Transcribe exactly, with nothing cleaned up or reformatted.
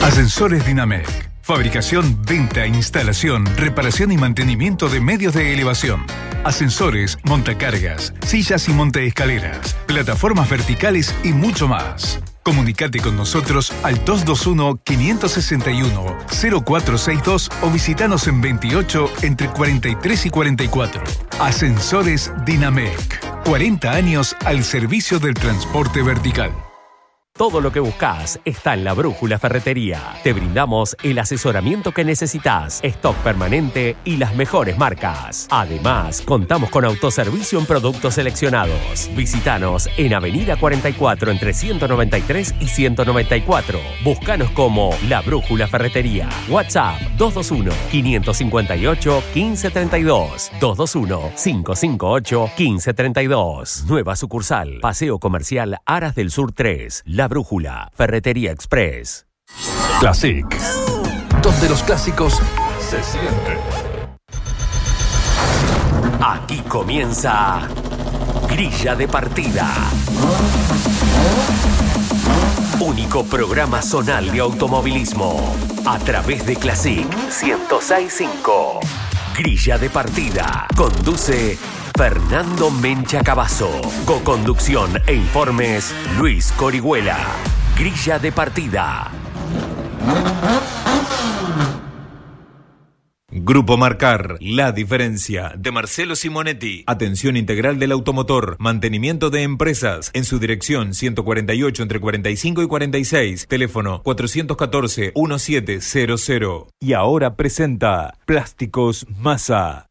Ascensores Dinamec. Fabricación, venta, instalación, reparación y mantenimiento de medios de elevación. Ascensores, montacargas, sillas y montaescaleras, plataformas verticales y mucho más. Comunicate con nosotros al dos dos uno, cinco seis uno, cero cuatro seis dos o visitanos en veintiocho entre cuarenta y tres y cuarenta y cuatro. Ascensores Dinamec. cuarenta años al servicio del transporte vertical. Todo lo que buscas está en La Brújula Ferretería. Te brindamos el asesoramiento que necesitas, stock permanente y las mejores marcas. Además, contamos con autoservicio en productos seleccionados. Visítanos en Avenida cuarenta y cuatro entre ciento noventa y tres y ciento noventa y cuatro. Búscanos como La Brújula Ferretería. WhatsApp dos dos uno, cinco cinco ocho, uno cinco tres dos. dos dos uno, cinco cinco ocho, uno cinco tres dos. Nueva sucursal. Paseo Comercial Aras del Sur tres. La Brújula, Ferretería Express. Classic, donde los clásicos se sienten. Aquí comienza Grilla de Partida. Único programa zonal de automovilismo a través de Classic ciento seis punto cinco. Grilla de Partida. Conduce Fernando Mencha Cavazo. Co-conducción e informes Luis Corihuela. Grilla de Partida. Grupo Marcar, la diferencia, de Marcelo Simonetti. Atención integral del automotor, mantenimiento de empresas, en su dirección ciento cuarenta y ocho entre cuarenta y cinco y cuarenta y seis, teléfono cuatrocientos catorce, diecisiete cero cero. Y ahora presenta Plásticos Masa.